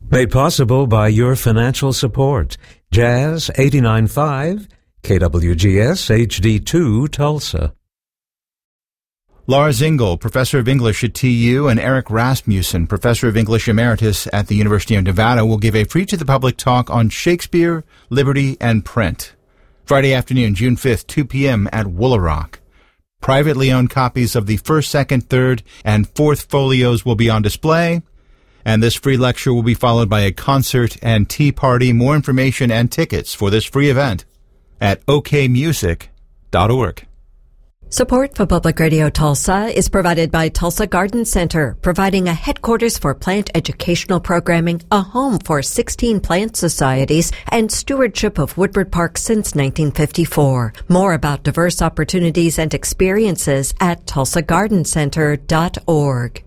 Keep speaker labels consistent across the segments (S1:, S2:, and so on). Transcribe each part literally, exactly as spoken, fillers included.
S1: Made possible by your financial support. Jazz eighty-nine point five, K W G S H D two, Tulsa.
S2: Lars Engel, Professor of English at T U, and Eric Rasmussen, Professor of English Emeritus at the University of Nevada, will give a free-to-the-public talk on Shakespeare, liberty, and print. Friday afternoon, June fifth, two p.m. at Woolaroc. Privately owned copies of the first, second, third, and fourth folios will be on display, and this free lecture will be followed by a concert and tea party. More information and tickets for this free event at o k music dot org.
S3: Support for Public Radio Tulsa is provided by Tulsa Garden Center, providing a headquarters for plant educational programming, a home for sixteen plant societies, and stewardship of Woodward Park since nineteen fifty-four. More about diverse opportunities and experiences at tulsa garden center dot org.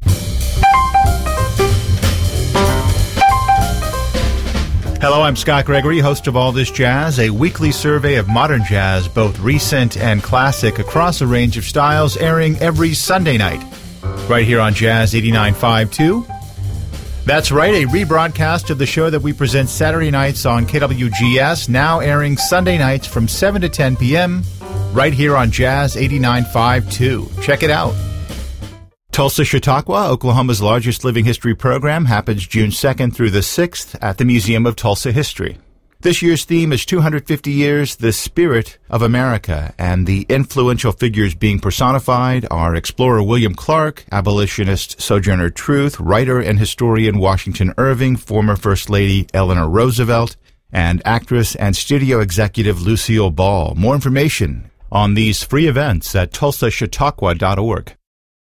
S2: Hello, I'm Scott Gregory, host of All This Jazz, a weekly survey of modern jazz, both recent and classic, across a range of styles, airing every Sunday night, right here on Jazz eighty-nine point five too. That's right, a rebroadcast of the show that we present Saturday nights on K W G S, now airing Sunday nights from seven to ten p.m., right here on Jazz eighty-nine point five too. Check it out. Tulsa Chautauqua, Oklahoma's largest living history program, happens June second through the sixth at the Museum of Tulsa History. This year's theme is two hundred fifty years, the spirit of America, and the influential figures being personified are explorer William Clark, abolitionist Sojourner Truth, writer and historian Washington Irving, former First Lady Eleanor Roosevelt, and actress and studio executive Lucille Ball. More information on these free events at tulsa chautauqua dot org.